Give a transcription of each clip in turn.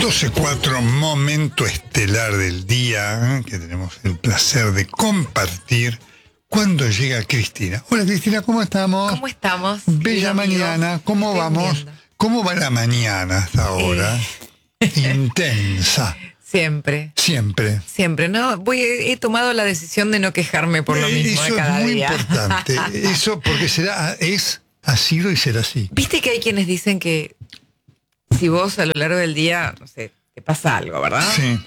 12:04, momento estelar del día, que tenemos el placer de compartir cuando llega Cristina. Hola Cristina, ¿cómo estamos? ¿Cómo estamos? Bella mañana, ¿cómo vamos? ¿Cómo va la mañana hasta ahora? Intensa. Siempre. Siempre. Siempre, ¿no? He tomado la decisión de no quejarme por lo mismo Eso cada es muy día. importante. Eso porque ha sido y será así. Viste que hay quienes dicen que si vos a lo largo del día, no sé, te pasa algo, ¿verdad? Sí.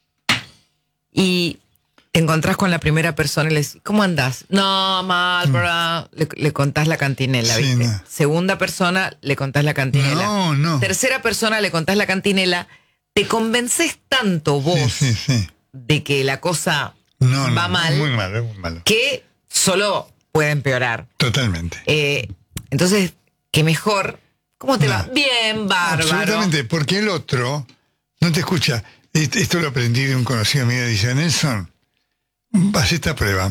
Y te encontrás con la primera persona y le decís, ¿cómo andás? No, mal, bro. Le contás la cantinela, Sí, ¿viste? no. Segunda persona, le contás la cantinela. No. Tercera persona, le contás la cantinela. Te convences tanto vos Sí. de que la cosa No, va mal, muy malo. que solo puede empeorar. Totalmente. Entonces, que mejor. ¿Cómo te No. va? Bien, bárbaro. Absolutamente, porque el otro no te escucha. Esto lo aprendí de un conocido mío. Dice, Nelson, haz esta prueba.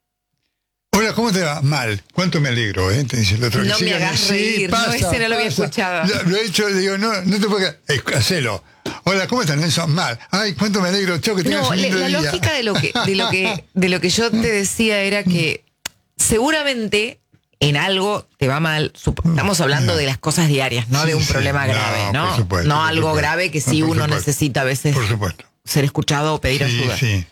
Hola, ¿cómo te va? Mal. ¿Cuánto me alegro? Te dice el otro. No Que me siga, hagas sí, reír. pasa, No, ese no lo había pasa. escuchado. Lo he hecho, le digo, no te puedo quedar. Hacelo. Hola, ¿cómo estás, Nelson? Mal. Ay, cuánto me alegro. Chau, que tengas No, un lindo la día. lógica de lo que yo te decía era que seguramente en algo te va mal. Estamos hablando de las cosas diarias, no Sí, de un sí. problema grave, ¿no? Por supuesto, no por algo supuesto. grave que sí Por uno supuesto. necesita a veces Por supuesto. ser escuchado o pedir ayuda. Sí.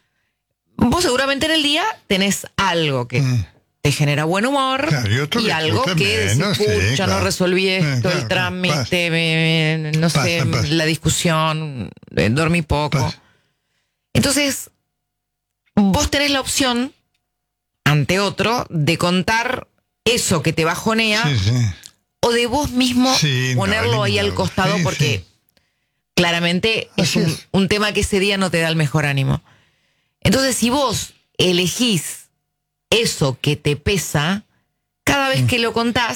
Vos seguramente en el día tenés algo que te genera buen humor, Claro, y otro que algo también, que decís, no sé, pucha, claro. no resolví esto, Claro, el trámite, no sé, Pasa. la discusión, dormí poco. Pasa. Entonces, vos tenés la opción ante otro de contar eso que te bajonea Sí. o de vos mismo Sí, ponerlo no, ahí al costado sí, porque sí. claramente Así es es. un tema que ese día no te da el mejor ánimo. Entonces, si vos elegís eso que te pesa, cada vez que lo contás,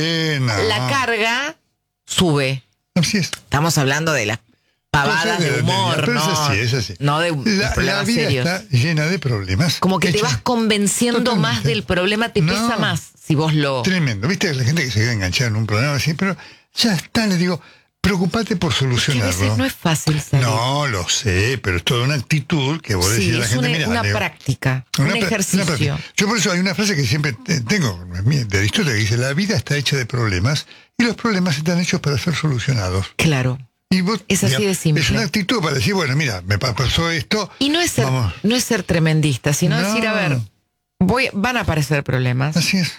la carga sube. Así es. Estamos hablando de las pavadas de humor, pero ¿no? es así. No de La problemas vida serios. está llena de problemas. Como que te Hecha- vas convenciendo Totalmente. más del problema, te pesa No. más si vos lo... Tremendo. ¿Viste la gente que se queda enganchada en un programa así? Pero ya está, le digo, preocupate por Que a solucionarlo. veces no es fácil salir. No, lo sé, pero es toda una actitud que vos decís Sí, a la es gente, una, mira, una Leo, práctica, una un pra- ejercicio. una práctica. Yo por eso hay una frase que siempre tengo de Aristóteles que dice, la vida está hecha de problemas y los problemas están hechos para ser solucionados. Claro. Y vos, Es así de simple. Es una actitud para decir, bueno, mira, me pasó esto. Y no es vamos. ser tremendista, sino No. decir, a ver, van a aparecer problemas Así es.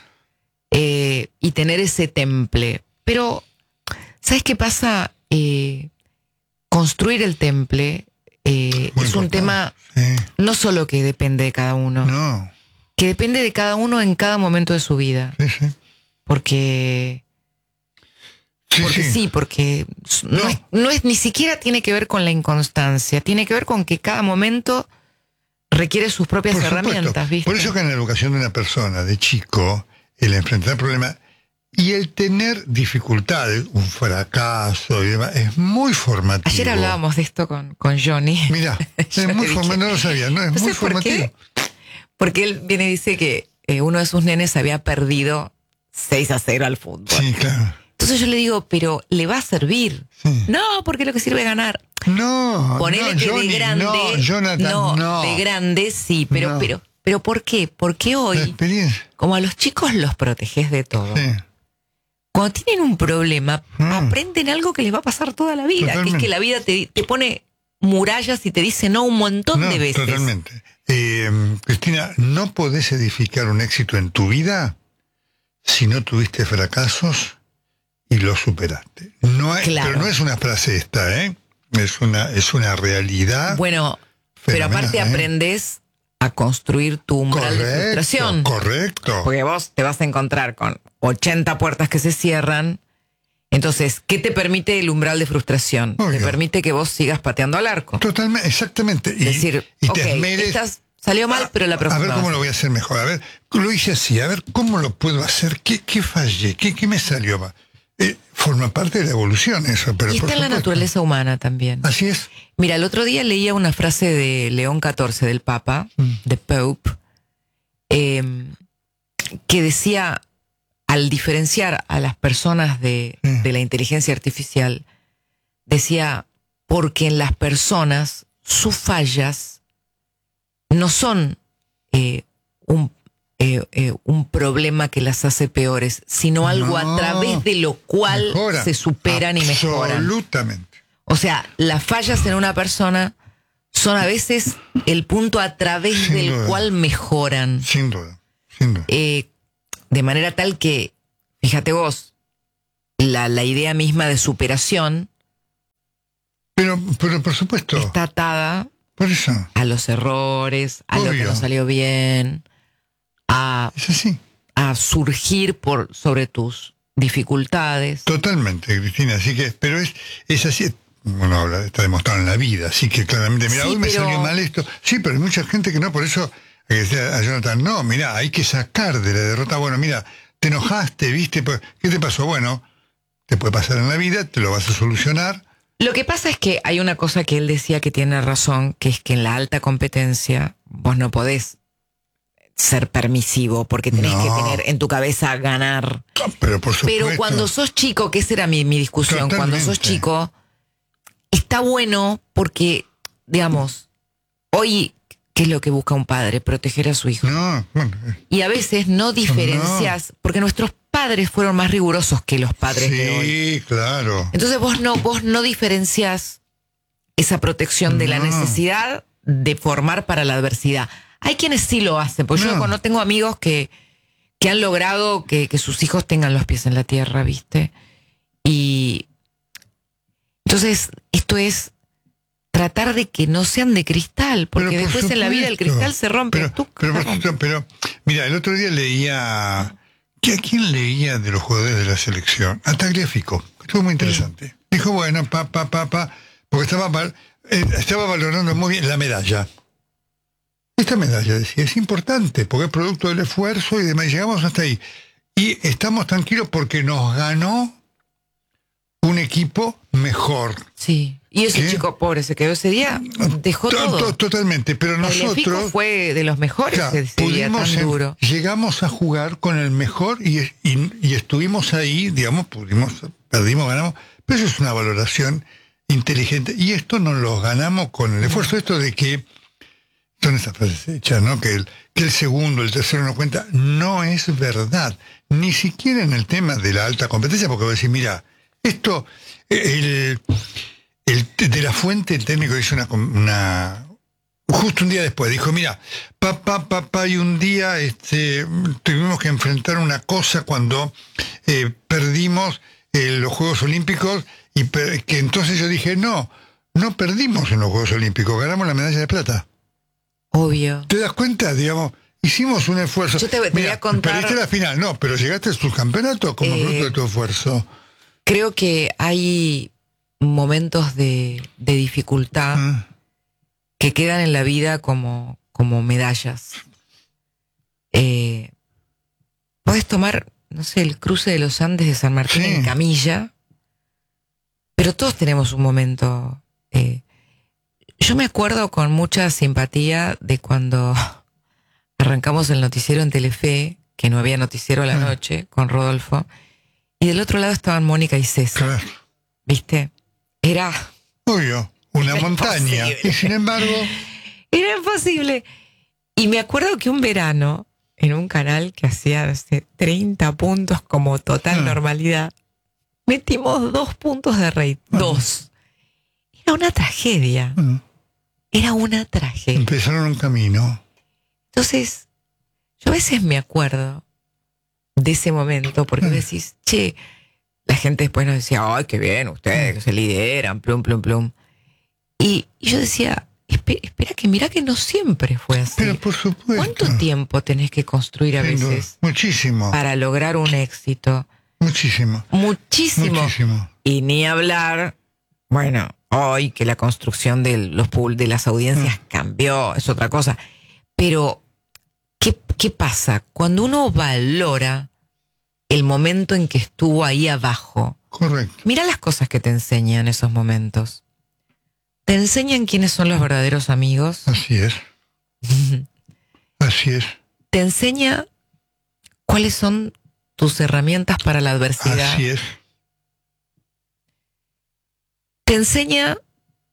y tener ese temple. Pero, ¿sabes qué pasa? Construir el temple es un importante. tema Sí. no solo que depende de cada uno, No. que depende de cada uno en cada momento de su vida. Sí. Porque porque no es ni siquiera tiene que ver con la inconstancia, tiene que ver con que cada momento requiere sus propias Por supuesto. herramientas, ¿viste? Por eso que en la educación de una persona, de chico, el enfrentar problemas y el tener dificultades, un fracaso y demás, es muy formativo. Ayer hablábamos de esto con Johnny. Mirá, Yo es muy le formativo, dije, no lo sabía, no, es no muy sé por formativo. qué. Porque él viene y dice que uno de sus nenes había perdido 6-0 al fútbol. Sí, claro. Entonces yo le digo, pero ¿le va a servir? Sí. No, porque lo que sirve es ganar. No, Ponele no, que Johnny, de grande. no, Jonathan, no. De grande sí, No. pero ¿por qué? Porque La hoy, experiencia. como a los chicos los proteges de todo, Sí. cuando tienen un problema, aprenden algo que les va a pasar toda la vida, Totalmente. que es que la vida te pone murallas y te dice no un montón No, de veces. totalmente. Cristina, no podés edificar un éxito en tu vida si no tuviste fracasos y los superaste. Claro. Pero no es una frase esta, ¿eh? Es una realidad. Bueno, pero fenomenal, aparte aprendes a construir tu umbral de frustración. Correcto. Porque vos te vas a encontrar con 80 puertas que se cierran. Entonces, ¿qué te permite el umbral de frustración? Obvio. Te permite que vos sigas pateando al arco. Totalmente, exactamente. Es decir, y ok, te esmeres. salió mal, pero la próxima. A ver cómo vas lo voy a hacer mejor. A ver, lo hice así. A ver cómo lo puedo hacer. ¿Qué fallé? ¿Qué me salió mal? Forma parte de la evolución eso. Pero Y por está en la supuesto. naturaleza humana también. Así es. Mira, el otro día leía una frase de León XIV, del Papa, de Pope, que decía, al diferenciar a las personas de la inteligencia artificial, decía, porque en las personas sus fallas no son un problema que las hace peores, sino algo a través de lo cual se superan y mejoran. Absolutamente. O sea, las fallas en una persona son a veces el punto a través del cual mejoran. Sin duda, sin duda. De manera tal que, fíjate vos, la idea misma de superación... Pero por supuesto. Está atada por eso. A los errores, a lo que no salió bien, es así. A surgir sobre tus dificultades. Totalmente, Cristina. Así que, pero es así. Uno habla, está demostrado en la vida, así que claramente, mira, hoy me salió mal esto. Sí, pero hay mucha gente que no, por eso a Jonathan, no, mira, hay que sacar de la derrota. Bueno, mira, te enojaste, viste, ¿qué te pasó? Bueno, te puede pasar en la vida, te lo vas a solucionar. Lo que pasa es que hay una cosa que él decía que tiene razón, que es que en la alta competencia vos no podés ser permisivo porque tenés que tener en tu cabeza ganar. Pero por supuesto. Pero cuando sos chico, que esa era mi discusión, cuando sos chico, está bueno porque, digamos, hoy, ¿qué es lo que busca un padre? Proteger a su hijo. Y a veces no diferencias, porque nuestros padres fueron más rigurosos que los padres de hoy. Sí, claro. Entonces vos no diferencias esa protección de la necesidad de formar para la adversidad. Hay quienes sí lo hacen, porque yo no tengo amigos que han logrado que sus hijos tengan los pies en la tierra, ¿viste? Y entonces esto es tratar de que no sean de cristal, porque después en la vida el cristal se rompe. Pero mira, el otro día leía... ¿A quién leía de los jugadores de la selección? A Tagliafico, que estuvo muy interesante. Dijo, bueno, porque estaba valorando muy bien la medalla. Esta medalla, decía, es importante, porque es producto del esfuerzo y demás. Llegamos hasta ahí. Y estamos tranquilos porque nos ganó un equipo mejor. Sí. Y ese chico pobre se quedó ese día, dejó todo. Totalmente, pero nosotros... fue de los mejores ese día tan duro. Llegamos a jugar con el mejor y estuvimos ahí, digamos, perdimos, ganamos, pero eso es una valoración inteligente. Y esto nos lo ganamos con el esfuerzo. Esto de que, son esas frases hechas, ¿no? Que el segundo, el tercero no cuenta, no es verdad. Ni siquiera en el tema de la alta competencia, porque voy a decir, mira, esto... de la Fuente, el técnico hizo justo un día después, dijo, mira, y un día tuvimos que enfrentar una cosa cuando perdimos los Juegos Olímpicos, y que entonces yo dije, no perdimos en los Juegos Olímpicos, ganamos la medalla de plata. Obvio. ¿Te das cuenta? Digamos, hicimos un esfuerzo. Yo te voy a contar... Perdiste la final, no, pero llegaste al subcampeonato como producto de tu esfuerzo. Creo que hay momentos de dificultad que quedan en la vida como medallas. Podés tomar, no sé, el cruce de los Andes de San Martín en camilla, pero todos tenemos un momento. Yo me acuerdo con mucha simpatía de cuando arrancamos el noticiero en Telefe, que no había noticiero a la noche, con Rodolfo, y del otro lado estaban Mónica y César. Claro. ¿Viste? Era... Obvio, una montaña. Y sin embargo... Era imposible. Y me acuerdo que un verano, en un canal que hacía 30 puntos como total normalidad, metimos 2 puntos de rating. 2. Era una tragedia. Era una tragedia. Empezaron un camino. Entonces, yo a veces me acuerdo de ese momento, porque decís, che, la gente después nos decía, ay, qué bien, ustedes que se lideran, plum, plum, plum. Y yo decía, espera que mira que no siempre fue así. Pero por supuesto. ¿Cuánto tiempo tenés que construir a veces? Muchísimo. Para lograr un éxito. Muchísimo. Y ni hablar, bueno, hoy que la construcción de las audiencias cambió, es otra cosa. Pero, ¿qué pasa? Cuando uno valora el momento en que estuvo ahí abajo. Correcto. Mira las cosas que te enseñan esos momentos. Te enseñan quiénes son los verdaderos amigos. Así es. Así es. Te enseña cuáles son tus herramientas para la adversidad. Así es. Te enseña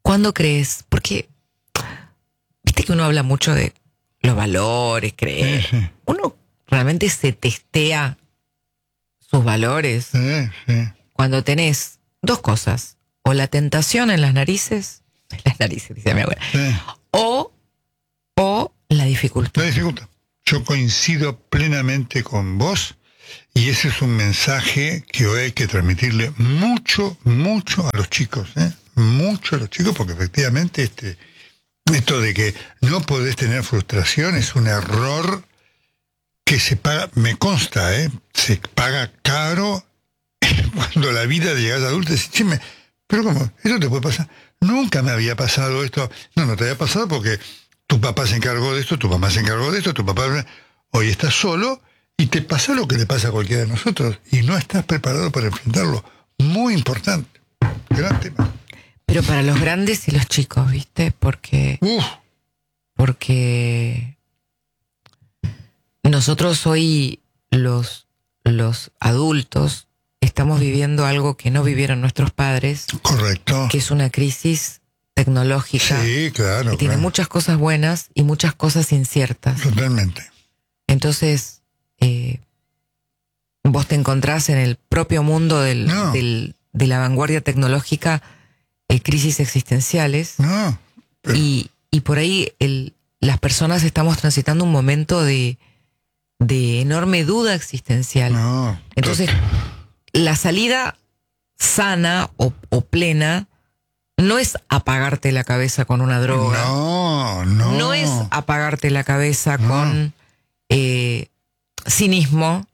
¿Cuándo crees? Porque viste que uno habla mucho de los valores, creer. Sí. Uno realmente se testea sus valores cuando tenés dos cosas. O la tentación en las narices, dice mi abuela, o la dificultad. La dificultad. Yo coincido plenamente con vos y ese es un mensaje que hoy hay que transmitirle mucho a los chicos, mucho a los chicos, porque efectivamente esto de que no podés tener frustración es un error que se paga, me consta, se paga caro cuando la vida de llegar a adulto y decís, pero ¿cómo? ¿Eso te puede pasar? Nunca me había pasado esto. No te había pasado porque tu papá se encargó de esto, tu mamá se encargó de esto, tu papá... Hoy estás solo y te pasa lo que le pasa a cualquiera de nosotros y no estás preparado para enfrentarlo. Muy importante. Gran tema. Pero para los grandes y los chicos, ¿viste? Porque nosotros hoy, los adultos, estamos viviendo algo que no vivieron nuestros padres. Correcto. Que es una crisis tecnológica. Sí, claro. Que tiene muchas cosas buenas y muchas cosas inciertas. Totalmente. Entonces, vos te encontrás en el propio mundo de la vanguardia tecnológica, crisis existenciales. No. Pero... Y por ahí las personas estamos transitando un momento de enorme duda existencial. No. Entonces, la salida sana o plena no es apagarte la cabeza con una droga. No. No es apagarte la cabeza con cinismo.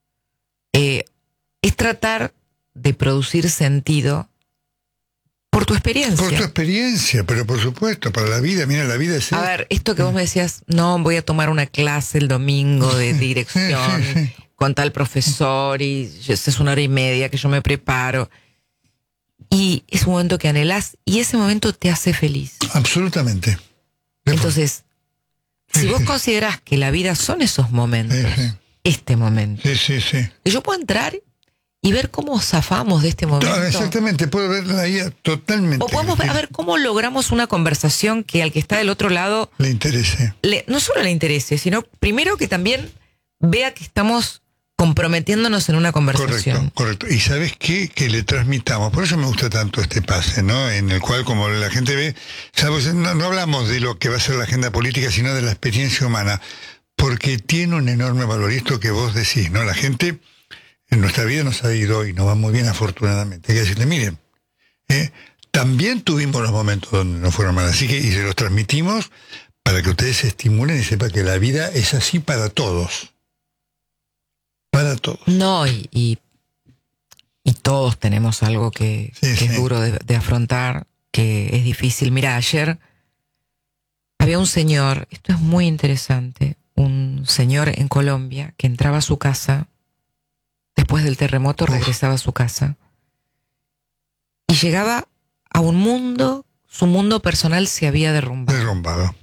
Es tratar de producir sentido por tu experiencia. Por tu experiencia, pero por supuesto, para la vida. Mira, la vida es... A ver, esto que vos me decías, no, voy a tomar una clase el domingo de dirección con tal profesor y es 1 hora y media que yo me preparo. Y es un momento que anhelás y ese momento te hace feliz. Absolutamente. Entonces, si vos considerás que la vida son esos momentos, este momento, yo puedo entrar y ver cómo zafamos de este momento. No, exactamente, puedo ver la vida totalmente. O podemos ver cómo logramos una conversación que al que está del otro lado le interese. No solo le interese, sino primero que también vea que estamos comprometiéndonos en una conversación. Correcto. Y ¿sabes qué? Que le transmitamos. Por eso me gusta tanto este pase, ¿no? En el cual, como la gente ve, ¿sabes? No hablamos de lo que va a ser la agenda política, sino de la experiencia humana. Porque tiene un enorme valor. Y esto que vos decís, ¿no? La gente... En nuestra vida nos ha ido y nos va muy bien, afortunadamente. Hay que decirle, miren, también tuvimos los momentos donde nos fueron mal. Así que, y se los transmitimos para que ustedes se estimulen y sepan que la vida es así para todos. Para todos. No, y todos tenemos algo que es duro de afrontar, que es difícil. Mira, ayer había un señor, esto es muy interesante, un señor en Colombia que entraba a su casa. Después del terremoto regresaba a su casa y llegaba a un mundo, su mundo personal se había derrumbado.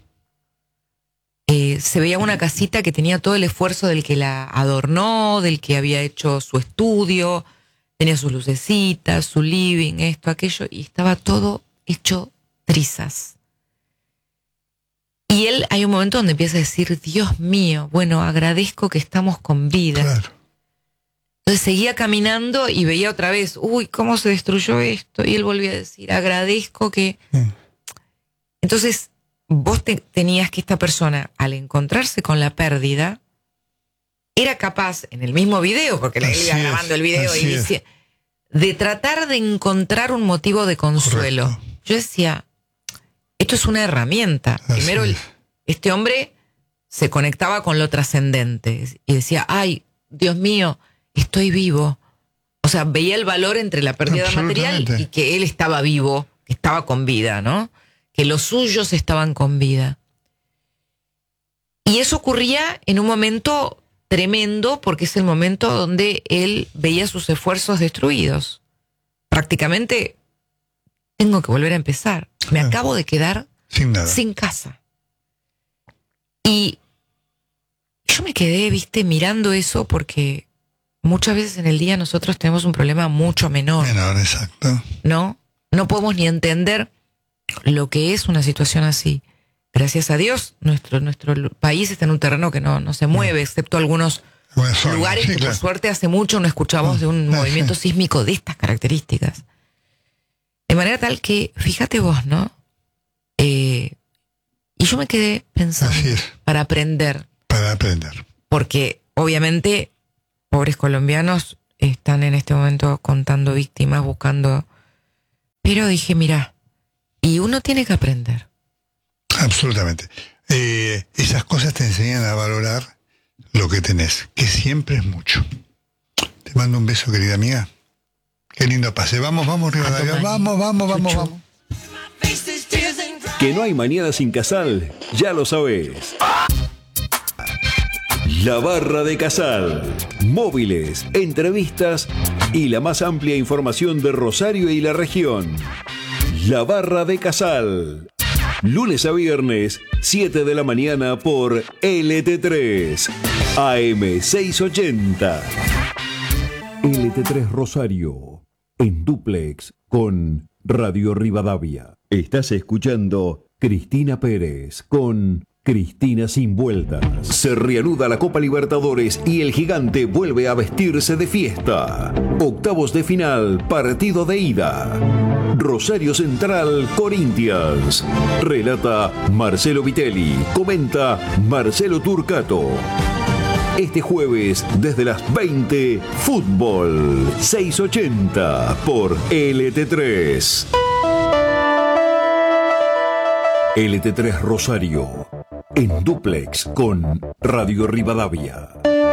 Se veía una casita que tenía todo el esfuerzo del que la adornó, del que había hecho su estudio, tenía sus lucecitas, su living, esto, aquello, y estaba todo hecho trizas. Y él, hay un momento donde empieza a decir, Dios mío, bueno, agradezco que estamos con vida. Claro. Entonces seguía caminando y veía otra vez, uy, cómo se destruyó esto. Y él volvía a decir, agradezco que... Entonces, vos tenías que esta persona, al encontrarse con la pérdida, era capaz, en el mismo video, porque él iba grabando el video y decía, de tratar de encontrar un motivo de consuelo. Correcto. Yo decía, esto es una herramienta. Primero, este hombre se conectaba con lo trascendente y decía, ay, Dios mío, estoy vivo. O sea, veía el valor entre la pérdida material y que él estaba vivo, que estaba con vida, ¿no? Que los suyos estaban con vida. Y eso ocurría en un momento tremendo porque es el momento donde él veía sus esfuerzos destruidos. Prácticamente, tengo que volver a empezar. Me acabo de quedar sin casa. Y yo me quedé, mirando eso porque muchas veces en el día nosotros tenemos un problema mucho menor. Menor, exacto. No podemos ni entender lo que es una situación así. Gracias a Dios, nuestro país está en un terreno que no se mueve, excepto algunos lugares que por suerte hace mucho no escuchamos de un movimiento sísmico de estas características. De manera tal que, fíjate vos, ¿no? Y yo me quedé pensando, para aprender. Porque, obviamente, pobres colombianos están en este momento contando víctimas, buscando... Pero dije, mira, y uno tiene que aprender. Absolutamente. Esas cosas te enseñan a valorar lo que tenés, que siempre es mucho. Te mando un beso, querida amiga. Qué lindo pase. Vamos, Rivadavia. Vamos. Que no hay mañana sin Casal, ya lo sabés. La Barra de Casal. Móviles, entrevistas y la más amplia información de Rosario y la región. La Barra de Casal. Lunes a viernes, 7 de la mañana por LT3, AM 680. LT3 Rosario, en dúplex con Radio Rivadavia. Estás escuchando Cristina Pérez con Cristina Sin Vueltas. Se reanuda la Copa Libertadores y el gigante vuelve a vestirse de fiesta. Octavos de final, partido de ida. Rosario Central, Corinthians. Relata Marcelo Vitelli. Comenta Marcelo Turcato. Este jueves, desde las 20, Fútbol 680 por LT3. LT3 Rosario, en dúplex con Radio Rivadavia.